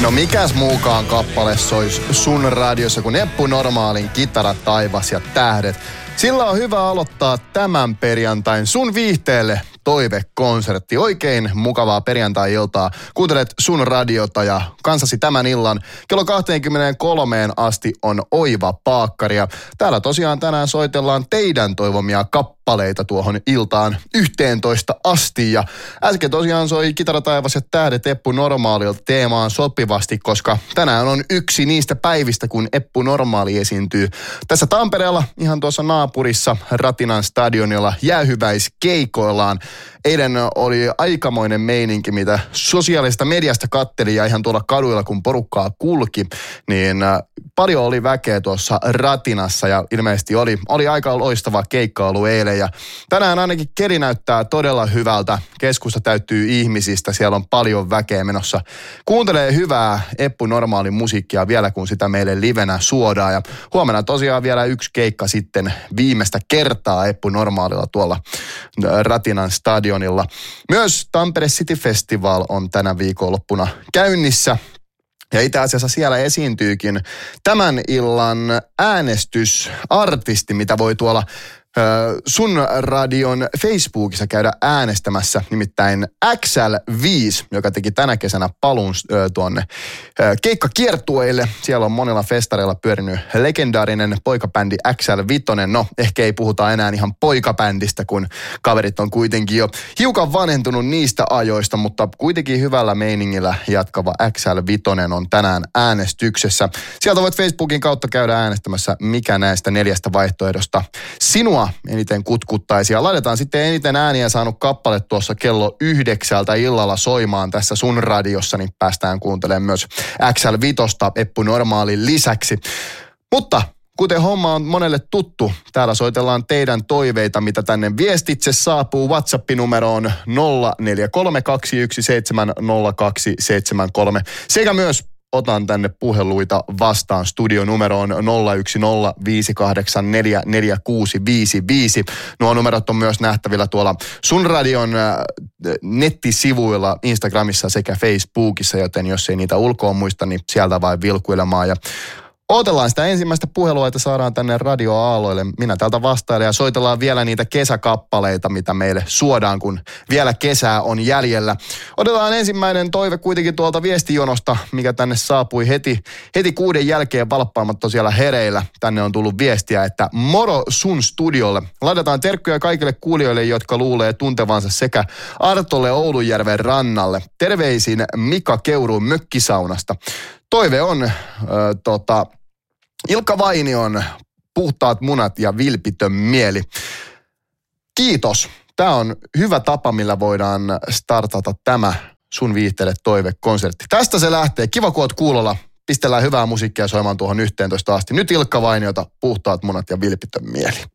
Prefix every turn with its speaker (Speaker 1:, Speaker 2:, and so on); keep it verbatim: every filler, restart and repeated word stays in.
Speaker 1: No mikäs muukaan kappale sois sun radiossa kuin Eppu Normaalin Kitara, taivas ja tähdet. Sillä on hyvä aloittaa tämän perjantain sun viihteelle toivekonsertti. Oikein mukavaa perjantai-iltaa. Kuuntelet sun radiota ja kanssasi tämän illan kello kaksikymmentäkolme asti on Oiva Paakkari. Ja täällä tosiaan tänään soitellaan teidän toivomia kappaleita tuohon iltaan yhteentoista asti. Ja äsken tosiaan soi Kitara, taivas ja tähdet Eppu Normaalilta teemaan sopivasti, koska tänään on yksi niistä päivistä, kun Eppu Normaali esiintyy tässä Tampereella ihan tuossa naapurissa Ratinan stadionilla jäähyväiskeikoillaan. Eilen oli aikamoinen meininki, mitä sosiaalista mediasta katteli ja ihan tuolla kaduilla, kun porukkaa kulki, niin paljon oli väkeä tuossa Ratinassa ja ilmeisesti oli, oli aika loistava keikka ollut eilen. Ja tänään ainakin keli näyttää todella hyvältä. Keskusta täyttyy ihmisistä, siellä on paljon väkeä menossa. Kuuntelee hyvää Eppu Normaalin musiikkia vielä, kun sitä meille livenä suodaan. Ja huomenna tosiaan vielä yksi keikka sitten viimeistä kertaa Eppu Normaalilla tuolla Ratinan stadionilla. Myös Tampere City Festival on tänä viikonloppuna käynnissä. Ja itse asiassa siellä esiintyykin tämän illan äänestysartisti, mitä voi tuolla sun radion Facebookissa käydä äänestämässä, nimittäin X L viisi, joka teki tänä kesänä paluun tuonne keikkakiertueille. Siellä on monilla festareilla pyörinyt legendaarinen poikabändi X L viisi. No, ehkä ei puhuta enää ihan poikabändistä, kun kaverit on kuitenkin jo hiukan vanhentunut niistä ajoista, mutta kuitenkin hyvällä meiningillä jatkava X L viisi on tänään äänestyksessä. Sieltä voit Facebookin kautta käydä äänestämässä, mikä näistä neljästä vaihtoehdosta sinua eniten kutkuttaisi. Ja laitetaan sitten eniten ääniä saanut kappale tuossa kello yhdeksältä illalla soimaan tässä sun radiossa, niin päästään kuuntelemaan myös X L viisi Eppu Normaalin lisäksi. Mutta kuten homma on monelle tuttu, täällä soitellaan teidän toiveita, mitä tänne viestitse saapuu WhatsApp-numeroon nolla neljä kolme kaksi yksi seitsemän nolla kaksi seitsemän kolme sekä myös otan tänne puheluita vastaan studionumeroon nolla yksi nolla viisi kahdeksan neljä neljä kuusi viisi viisi. Nuo numerot on myös nähtävillä tuolla sun radion nettisivuilla Instagramissa sekä Facebookissa, joten jos ei niitä ulkoa muista, niin sieltä vain vilkuilemaan. Ja odotellaan sitä ensimmäistä puhelua, että saadaan tänne radioaaloille. Minä täältä vastailen ja soitellaan vielä niitä kesäkappaleita, mitä meille suodaan, kun vielä kesää on jäljellä. Otetaan ensimmäinen toive kuitenkin tuolta viestijonosta, mikä tänne saapui heti, heti kuuden jälkeen valppaamatta siellä hereillä. Tänne on tullut viestiä, että moro sun studiolle. Laitetaan terkkuja kaikille kuulijoille, jotka luulee tuntevansa sekä Artolle Oulujärven rannalle. Terveisin Mika Keuruun mökkisaunasta. Toive on äh, tota... Ilkka Vainion Puhtaat munat ja vilpitön mieli. Kiitos. Tämä on hyvä tapa, millä voidaan startata tämä sun viihteelle toivekonsertti. Tästä se lähtee. Kiva, kun oot kuulolla. Pistellään hyvää musiikkia soimaan tuohon yhteentoista asti. Nyt Ilkka Vainiota, Puhtaat munat ja vilpitön mieli.